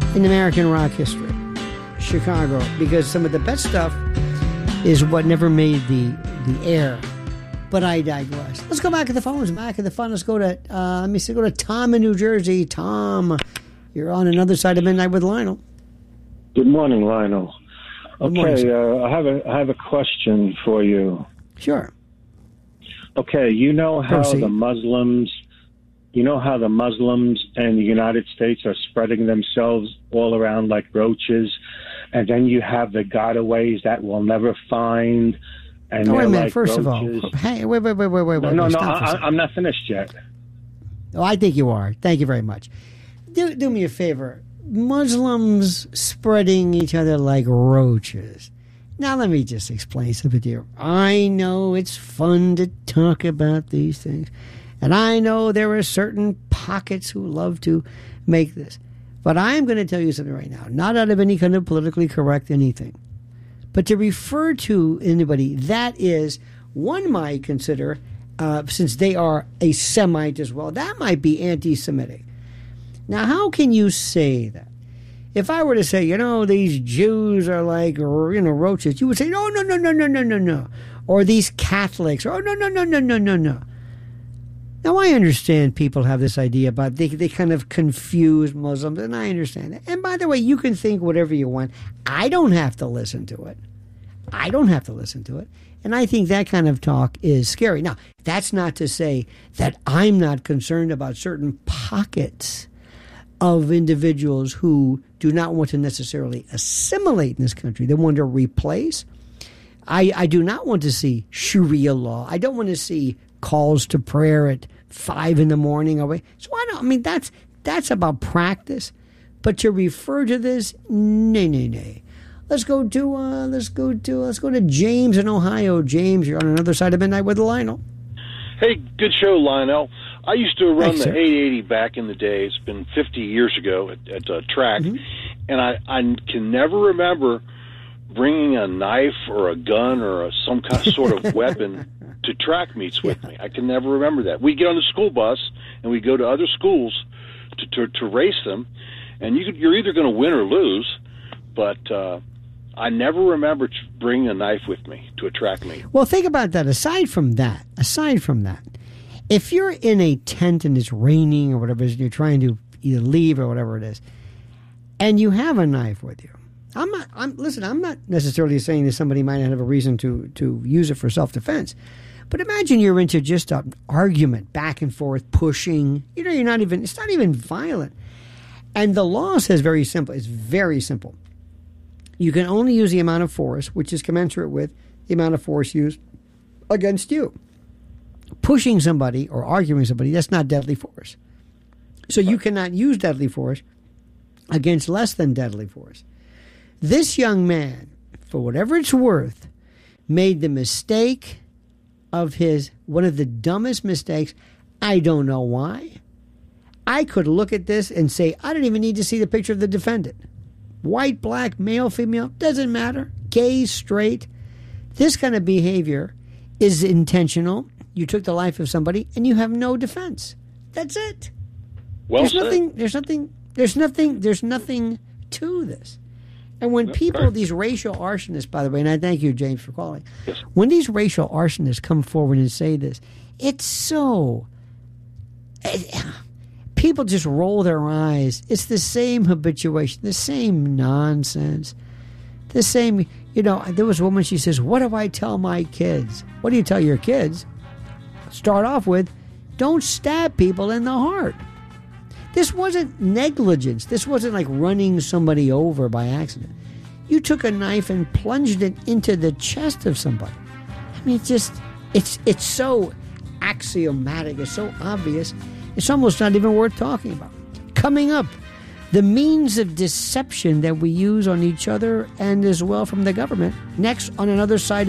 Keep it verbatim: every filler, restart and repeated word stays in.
in American rock history, Chicago, because some of the best stuff is what never made the the air. But I digress. Let's go back to the phones. Back at the phone. Let's go to uh, let me see. Go to Tom in New Jersey. Tom, you're on another side of midnight with Lionel. Good morning, Lionel. Good Okay, morning, uh, I have a I have a question for you. Sure. Okay, you know how Proceed. the Muslims, you know how the Muslims in the United States are spreading themselves all around like roaches, and then you have the gotaways that we'll never find. And Oh, wait a they're minute. like First roaches. of all, hey, wait, wait, wait, wait, wait, No, wait. no, no, Stop for a I, second. I'm not finished yet. Oh, I think you are. Thank you very much. Do, do me a favor. Muslims spreading each other like roaches. Now, let me just explain something to you. I know it's fun to talk about these things, and I know there are certain pockets who love to make this. But I'm going to tell you something right now, not out of any kind of politically correct anything, but to refer to anybody that is, one might consider, uh, since they are a Semite as well, that might be anti-Semitic. Now, how can you say that? If I were to say, you know, these Jews are like, you know, roaches, you would say, no, no, no, no, no, no, no, no. Or these Catholics, or, oh, no, no, no, no, no, no, no. Now, I understand people have this idea about they, they kind of confuse Muslims, and I understand that. And by the way, you can think whatever you want. I don't have to listen to it. I don't have to listen to it. And I think that kind of talk is scary. Now, that's not to say that I'm not concerned about certain pockets of individuals who do not want to necessarily assimilate in this country. They want to replace. I, I do not want to see Sharia law. I don't want to see calls to prayer at five in the morning. Away. So I don't. I mean, that's that's about practice. But to refer to this, nay, nay, nay. Let's go to uh, let's go to let's go to James in Ohio. James, you're on another side of midnight with Lionel. Hey, good show, Lionel. I used to run Thanks, the sir. eight eighty back in the day. It's been fifty years ago at, at a track, Mm-hmm. and I, I can never remember bringing a knife or a gun or a, some kind of sort of weapon to track meets with me. I can never remember that. We get on the school bus and we go to other schools to to, to race them, and you could, you're either going to win or lose, but uh, I never remember bringing a knife with me to a track meet. Well, think about that. Aside from that, aside from that, if you're in a tent and it's raining or whatever it is, you're trying to either leave or whatever it is, and you have a knife with you, I'm not. I'm listen. I'm not necessarily saying that somebody might not have a reason to to use it for self-defense, but imagine you're into just an argument, back and forth, pushing. You know, you're not even. It's not even violent, and the law says very simple. It's very simple. You can only use the amount of force which is commensurate with the amount of force used against you. Pushing somebody or arguing with somebody, that's not deadly force. So you cannot use deadly force against less than deadly force. This young man, for whatever it's worth, made the mistake of his, one of the dumbest mistakes. I don't know why. I could look at this and say, I don't even need to see the picture of the defendant. White, black, male, female, doesn't matter. Gay, straight. This kind of behavior is intentional. You took the life of somebody and you have no defense. That's it. Well there's said. nothing there's nothing there's nothing there's nothing to this. And when people, right. these racial arsonists, by the way, and I thank you, James, for calling. Yes. When these racial arsonists come forward and say this, it's so it, people just roll their eyes. It's the same habituation, the same nonsense, the same. You know, there was a woman, she says, what do I tell my kids? What do you tell your kids? Start off with, don't stab people in the heart. This wasn't negligence. This wasn't like running somebody over by accident. You took a knife and plunged it into the chest of somebody. I mean, it's just, it's it's so axiomatic. It's so obvious. It's almost not even worth talking about. Coming up, the means of deception that we use on each other and as well from the government. Next on Another Side